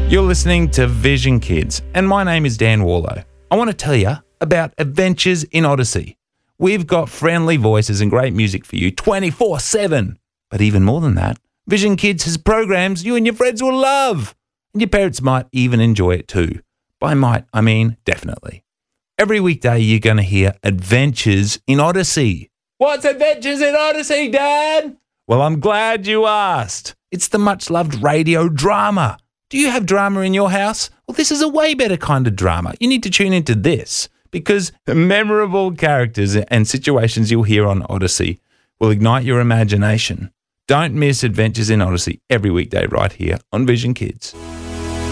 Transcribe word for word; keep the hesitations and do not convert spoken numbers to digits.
You're listening to Vision Kids, and my name is Dan Warlow. I want to tell you about Adventures in Odyssey. We've got friendly voices and great music for you twenty-four seven. But even more than that, Vision Kids has programs you and your friends will love. And your parents might even enjoy it too. By might, I mean definitely. Every weekday you're going to hear Adventures in Odyssey. What's Adventures in Odyssey, Dad? Well, I'm glad you asked. It's the much-loved radio drama. Do you have drama in your house? Well, this is a way better kind of drama. You need to tune into this because the memorable characters and situations you'll hear on Odyssey will ignite your imagination. Don't miss Adventures in Odyssey every weekday right here on Vision Kids.